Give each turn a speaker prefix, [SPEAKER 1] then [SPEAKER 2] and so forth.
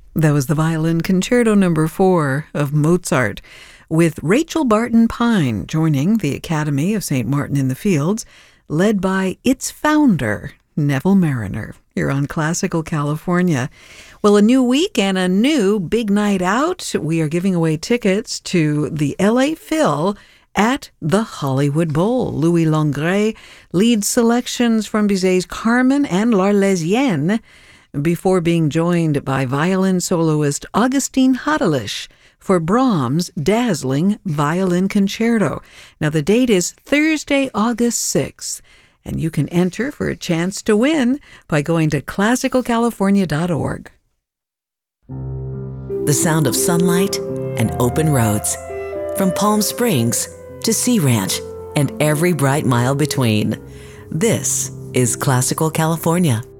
[SPEAKER 1] That was the Violin Concerto No. 4 of Mozart, with Rachel Barton Pine joining the Academy of St. Martin in the Fields, led by its founder, Neville Marriner, here on Classical California. Well, a new week and a new big night out. We are giving away tickets to the LA Phil at the Hollywood Bowl. Louis Longret leads selections from Bizet's Carmen and L'Arlésienne before being joined by violin soloist Augustine Hadelich for Brahms' dazzling violin concerto. Now, the date is Thursday, August 6th, and you can enter for a chance to win by going to classicalcalifornia.org.
[SPEAKER 2] The sound of sunlight and open roads, from Palm Springs to Sea Ranch and every bright mile between. This is Classical California.